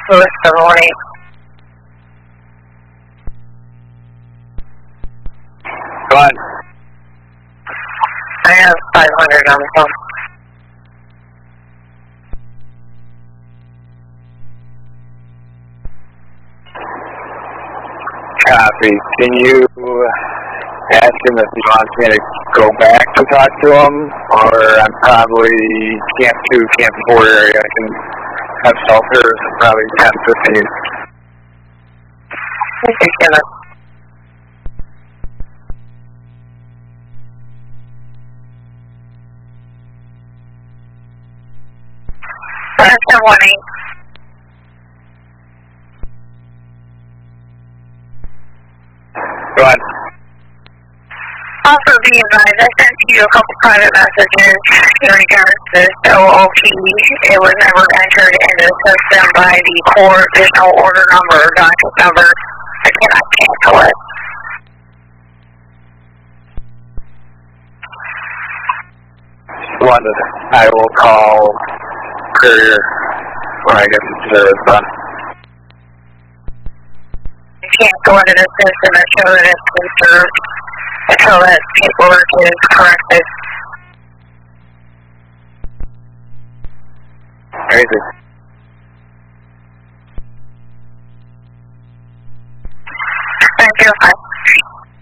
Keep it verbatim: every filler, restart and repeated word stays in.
Louis seven one eight. Go on. I have five hundred on the phone. Copy. Can you ask him if he wants me to go back and talk to him, or I'm probably Camp two, Camp four area. I can have cell service in probably ten, fifteen. Okay, Kevin. seven one eight. Go ahead. Also be advised, I sent you a couple private messages in regards to this O O P. It was never entered into the system by the court. There's no order number or docket number. I cannot cancel it. One, I will call Courier when I get the service done. You can't go into the system and show that it's been served until that paperwork is corrected. Crazy.